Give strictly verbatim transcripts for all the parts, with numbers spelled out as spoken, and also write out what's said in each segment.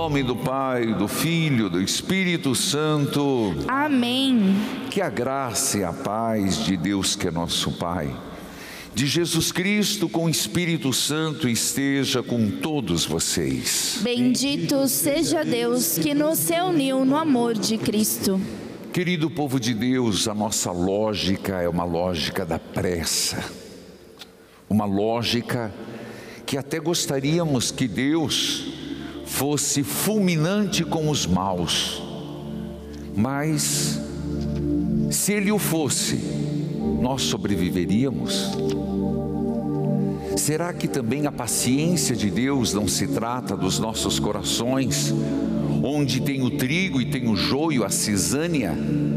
nome do Pai, do Filho, do Espírito Santo. Amém. Que a graça e a paz de Deus, que é nosso Pai, de Jesus Cristo com o Espírito Santo, esteja com todos vocês. Bendito seja Deus que nos reuniu no amor de Cristo. Querido povo de Deus, a nossa lógica é uma lógica da pressa, uma lógica que até gostaríamos que Deus fosse fulminante com os maus, mas se Ele o fosse, nós sobreviveríamos? Será que também a paciência de Deus não se trata dos nossos corações, onde tem o trigo e tem o joio, a cisânia?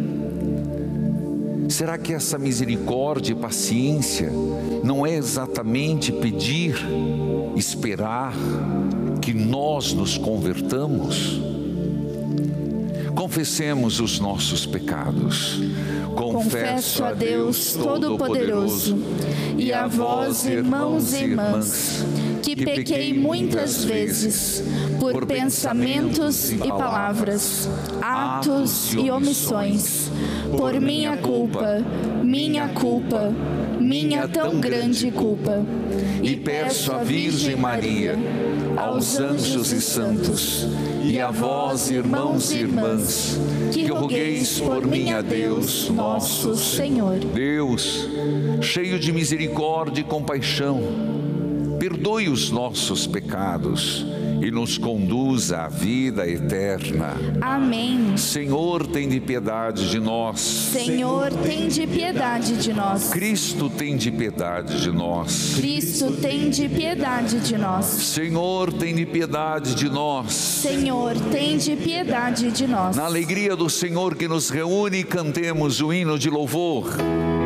Será que essa misericórdia e paciência não é exatamente pedir, esperar que nós nos convertamos? Confessemos os nossos pecados. Confesso a Deus Todo-Poderoso e a vós, irmãos e irmãs, que pequei muitas vezes por pensamentos e palavras, atos e omissões, por minha culpa, minha culpa, minha tão grande culpa. E peço à Virgem Maria, aos anjos e santos, e a vós, irmãos e irmãs, que rogueis por mim a Deus, nosso Senhor. Deus, cheio de misericórdia e compaixão, perdoe os nossos pecados e nos conduza à vida eterna. Amém. Senhor, tem de piedade de nós. Senhor, tem de piedade de nós. Cristo, tem de piedade de nós. Cristo, tem de piedade de nós. Senhor, tem de piedade de nós. Senhor, tem de piedade de nós. Na alegria do Senhor que nos reúne, cantemos o hino de louvor.